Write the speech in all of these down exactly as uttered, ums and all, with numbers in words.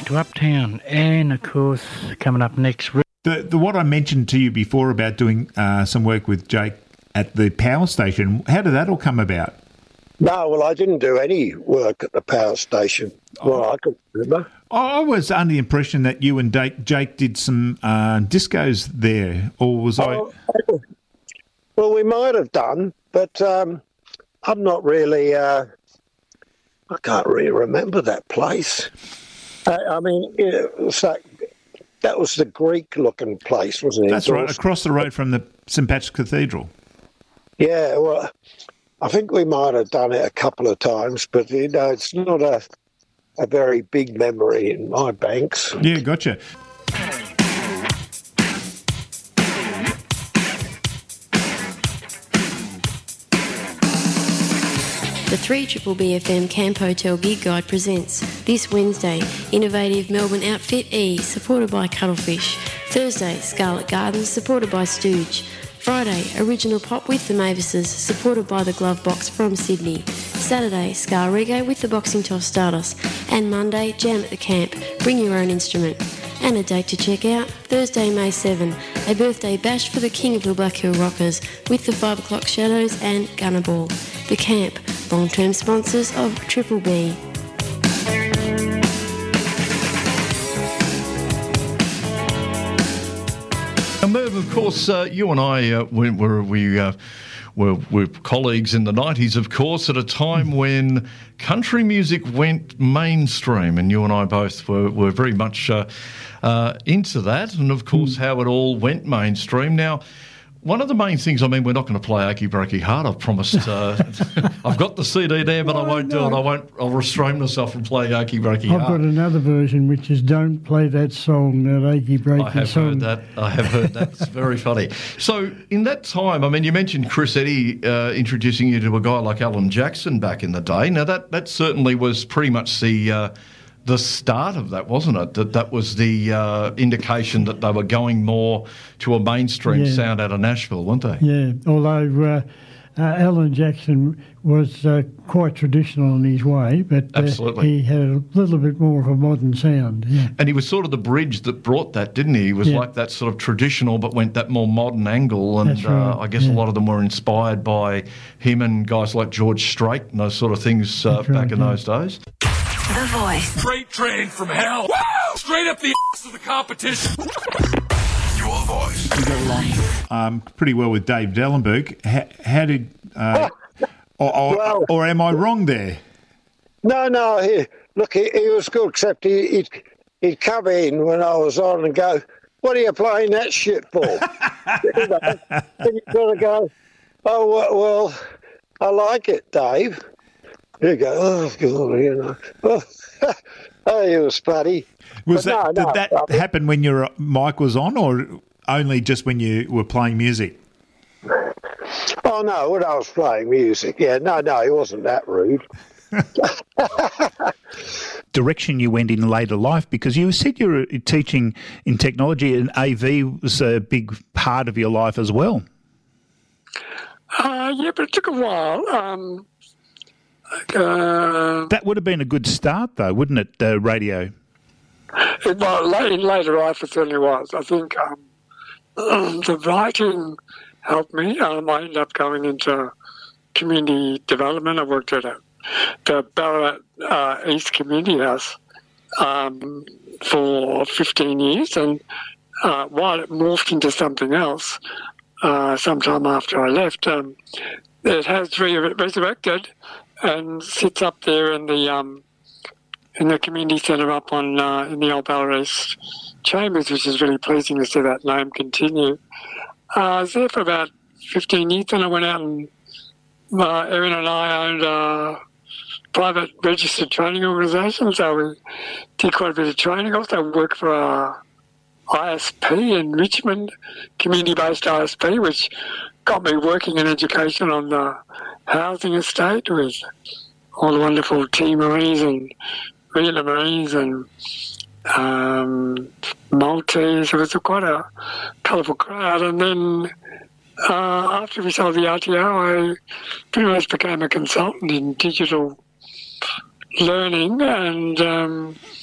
to Uptown. And, of course, coming up next... The, the what I mentioned to you before about doing uh, some work with Jake at the power station, how did that all come about? No, well, I didn't do any work at the power station. Well, oh. I can remember. I was under the impression that you and Jake, Jake did some uh, discos there, or was oh, I... Well, we might have done, but um, I'm not really... Uh, I can't really remember that place. I, I mean, it was like... That was the Greek-looking place, wasn't it? That's right, across the road from the Saint Patrick's Cathedral. Yeah, well, I think we might have done it a couple of times, but, you know, it's not a, a very big memory in my banks. Yeah, gotcha. The three Triple B F M Camp Hotel Gig Guide presents this Wednesday, innovative Melbourne outfit E, supported by Cuttlefish. Thursday, Scarlet Gardens, supported by Stooge. Friday, original pop with the Mavises, supported by the Glove Box from Sydney. Saturday, Scar Reggae with the Boxing Toss Stardust. And Monday, Jam at the Camp, bring your own instrument. And a date to check out, Thursday, May seventh, a birthday bash for the King of the Black Hill Rockers with the five o'clock Shadows and Gunner Ball. The Camp, long-term sponsors of Triple B. And Merv, of course, uh, you and I uh, we, were we uh, were, were colleagues in the nineties, of course, at a time when country music went mainstream, and you and I both were, were very much uh, uh, into that, and of course mm. how it all went mainstream. Now, one of the main things, I mean, we're not going to play Achy Breaky Heart, I've promised. Uh, I've got the C D there, but no, I won't no. do it. I won't, I'll restrain myself from playing Achy Breaky Heart. I've got another version, which is Don't Play That Song, that Achy Breaky I have song. heard that. I have heard that. It's very funny. So, in that time, I mean, you mentioned Chris Eddy uh, introducing you to a guy like Alan Jackson back in the day. Now, that, that certainly was pretty much the... Uh, the start of that, wasn't it? That that was the uh, indication that they were going more to a mainstream yeah. sound out of Nashville, weren't they? Yeah, although uh, uh, Alan Jackson was uh, quite traditional in his way, but uh, Absolutely. he had a little bit more of a modern sound. Yeah. And he was sort of the bridge that brought that, didn't he? He was yeah. like that sort of traditional but went that more modern angle, and That's right. uh, I guess yeah. a lot of them were inspired by him and guys like George Strait and those sort of things uh, back right, in yeah. those days. The Voice. Freight train from hell. Woo! Straight up the ass of the competition. Your Voice. Um, pretty well with Dave Dellenberg. How, how did... Uh, or, or, well, or am I wrong there? No, no. He, look, he, he was good, except he, he'd, he'd come in when I was on and go, what are you playing that shit for? you know, and you've got to go, oh, well, well, I like it, Dave. You go, oh, God, you know. Oh, oh he was funny. Was but that, no, did no, that no. happen when your mic was on, or only just when you were playing music? Oh, no, when I was playing music. Yeah, no, no, he wasn't that rude. Direction you went in later life, because you said you were teaching in technology, and A V was a big part of your life as well. Uh, yeah, but it took a while. Um... Uh, that would have been a good start, though, wouldn't it, uh, radio? It, well, in later life, it certainly was. I think um, the writing helped me. Um, I ended up going into community development. I worked at a, the Ballarat uh, East Community House um, for fifteen years, and uh, while it morphed into something else, uh, sometime after I left, um, it has re- resurrected and sits up there in the um, in the community centre up on uh, in the old Ballarat Chambers, which is really pleasing to see that name continue. Uh, I was there for about fifteen years, and I went out and uh, Erin and I owned a private registered training organisation, so we did quite a bit of training. I also worked for a I S P in Richmond, community-based I S P, which got me working in education on the housing estate with all the wonderful T Maries and Rita Maries and um, Maltese. It was quite a colourful crowd. And then uh, after we sold the R T O, I pretty much became a consultant in digital learning, and um,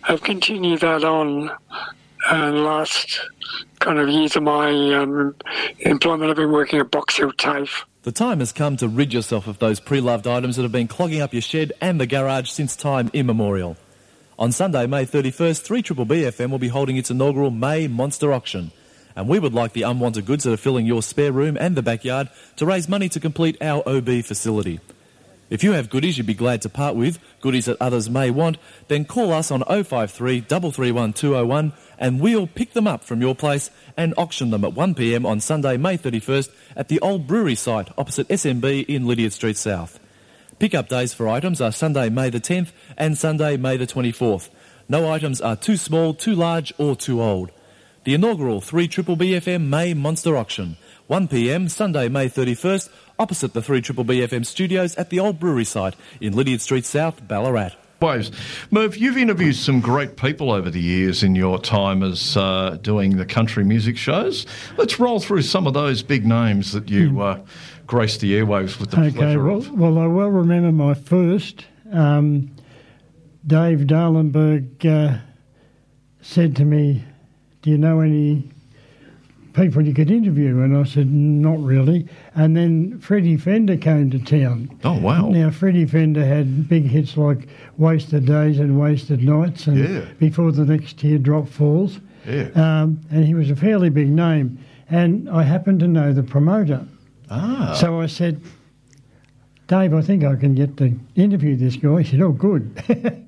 I've continued that on. And last kind of years of my um, employment, I've been working at Box Hill TAFE. The time has come to rid yourself of those pre-loved items that have been clogging up your shed and the garage since time immemorial. On Sunday, May thirty-first, three B B F M will be holding its inaugural May Monster Auction. And we would like the unwanted goods that are filling your spare room and the backyard to raise money to complete our O B facility. If you have goodies you'd be glad to part with, goodies that others may want, then call us on oh five three, three three one, two oh one and we'll pick them up from your place and auction them at one p m on Sunday, May thirty-first at the old brewery site opposite S M B in Lydiard Street South. Pick-up days for items are Sunday, May the tenth and Sunday, May the twenty-fourth. No items are too small, too large or too old. The inaugural three B B F M May Monster Auction, one p m Sunday, May thirty-first, opposite the three B B F M studios at the old brewery site in Lydiard Street South, Ballarat. Waves. Merv, you've interviewed some great people over the years in your time as uh, doing the country music shows. Let's roll through some of those big names that you uh, graced the airwaves with the okay, pleasure well, of. well, I well remember my first. Um, Dave Darlenberg uh, said to me, do you know any people you could interview? And I said, not really. And then Freddie Fender came to town. Oh, wow. Now, Freddie Fender had big hits like Wasted Days and Wasted Nights and Yeah. Before the Next Teardrop Falls. Yeah. Um, and he was a fairly big name. And I happened to know the promoter. Ah. So I said, Dave, I think I can get to interview this guy. He said, oh, good.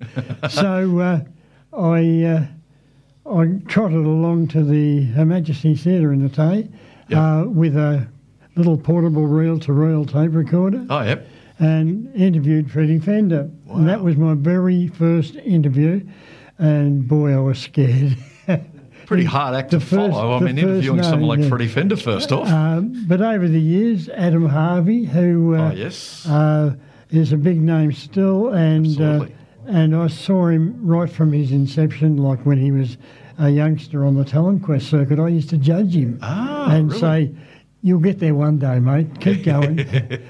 so uh, I... Uh, I trotted along to the Her Majesty Theatre in the Tay Yep. uh, with a little portable reel-to-reel tape recorder Oh, yep. and interviewed Freddie Fender. Wow. And that was my very first interview. And, boy, I was scared. Pretty hard act to The first- follow. I the mean, first interviewing someone name, like yeah. Freddie Fender first off. Um, but over the years, Adam Harvey, who uh, oh, yes. uh, is a big name still, and uh, Absolutely. and I saw him right from his inception, like when he was a youngster on the Talent Quest circuit. I used to judge him Ah, and really? say, "You'll get there one day, mate. Keep going."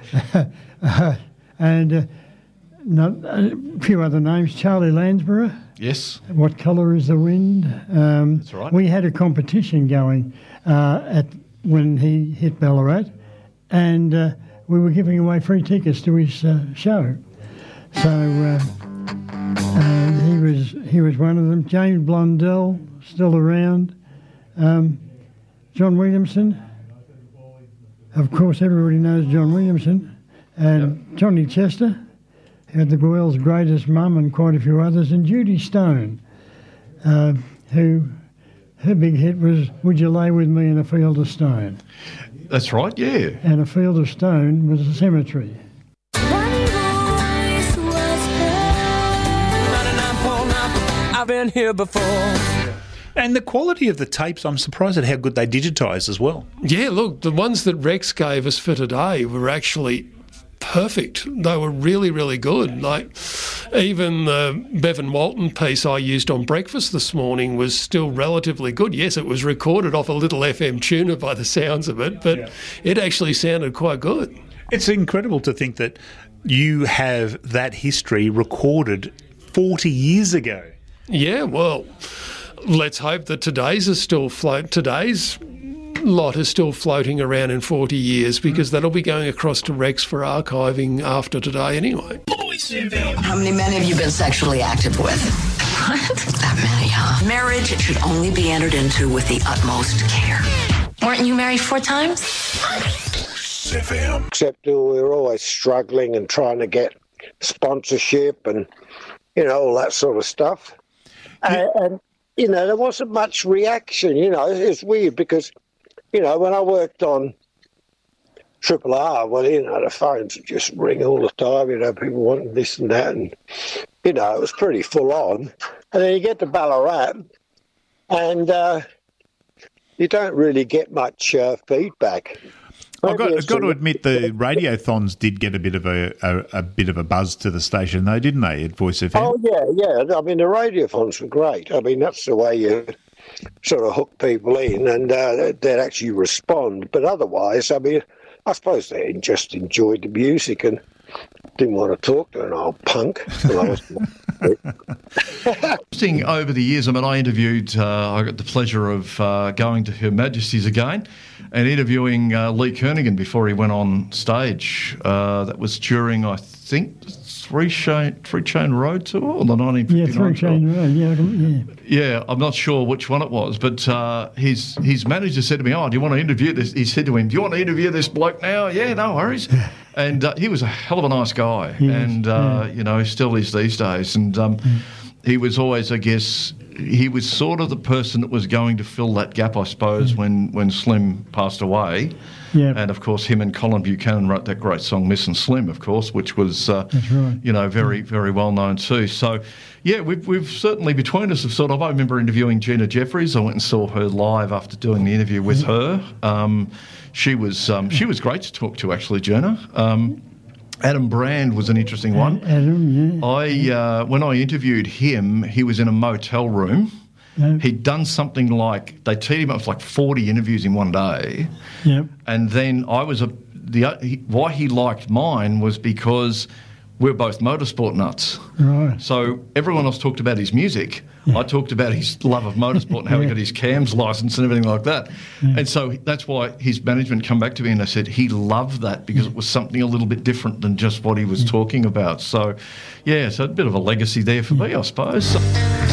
uh, and uh, not, a few other names: Charlie Lansborough. Yes. What Colour is the Wind? Um, That's right. We had a competition going uh, at when he hit Ballarat, and uh, we were giving away free tickets to his uh, show. So uh, uh, he was he was one of them. James Blundell, still around. Um, John Williamson. Of course, everybody knows John Williamson. And Yep. Johnny Chester, who had the world's greatest mum, and quite a few others. And Judy Stone, uh, who her big hit was "Would You Lay With Me in a Field of Stone?" That's right, yeah. And a field of stone was a cemetery. I've been here before. And the quality of the tapes, I'm surprised at how good they digitise as well. Yeah, look, the ones that Rex gave us for today were actually perfect. They were really, really good. Like, even the Bevan Walton piece I used on breakfast this morning was still relatively good. Yes, it was recorded off a little F M tuner by the sounds of it, but yeah. It actually sounded quite good. It's incredible to think that you have that history recorded forty years ago. Yeah, well, let's hope that today's is still float. Today's lot is still floating around in forty years, because that'll be going across to Rex for archiving after today anyway. How many men have you been sexually active with? What? That many, huh? Marriage should only be entered into with the utmost care. Weren't you married four times? Except we were always struggling and trying to get sponsorship and, you know, all that sort of stuff. Yeah. And, and, you know, there wasn't much reaction, you know. It's weird because, you know, when I worked on Triple R, well, you know, the phones would just ring all the time, you know, people wanting this and that, and, you know, it was pretty full on. And then you get to Ballarat, and uh, you don't really get much uh, feedback. I've got, I've got to admit the radiothons did get a bit of a, a, a bit of a buzz to the station, though, didn't they, at Voice F M? Oh, yeah, yeah. I mean, the radiothons were great. I mean, that's the way you sort of hook people in, and uh, they'd actually respond. But otherwise, I mean, I suppose they just enjoyed the music and didn't want to talk to an old punk. interesting over the years. I mean, I interviewed, uh, I got the pleasure of uh, going to Her Majesty's again and interviewing uh, Lee Kernaghan before he went on stage. Uh, that was during, I think, the Three Chain, Three Chain Road tour or the nineteen fifty-nine Yeah, Three Chain Road, yeah, I can- yeah. Yeah, I'm not sure which one it was, but uh, his his manager said to me, "Oh, do you want to interview this?" He said to him, "Do you want to interview this bloke now?" Yeah, no worries. And uh, he was a hell of a nice guy, Yes, and uh, yeah. you know, still is these days. And um, he was always, I guess, he was sort of the person that was going to fill that gap, I suppose, when when Slim passed away. Yeah. And of course, him and Colin Buchanan wrote that great song "Missin' Slim," of course, which was, uh, That's right. you know, very, very well known too. So, yeah, we've, we've certainly between us have sort of. I remember interviewing Gina Jeffries. I went and saw her live after doing the interview with her. Um, she was um, she was great to talk to, actually, Gina. Um, Adam Brand was an interesting one. Adam, yeah. I uh, when I interviewed him, he was in a motel room. Yeah. He'd done something like, they teed him up for like forty interviews in one day. Yep. And then I was a, the he, why he liked mine was because we're both motorsport nuts. Right. So everyone else talked about his music. I talked about his love of motorsport and how he got his CAMS license and everything like that. Yeah. And so that's why his management come back to me and they said he loved that because it was something a little bit different than just what he was talking about. So, yeah, so a bit of a legacy there for me, I suppose.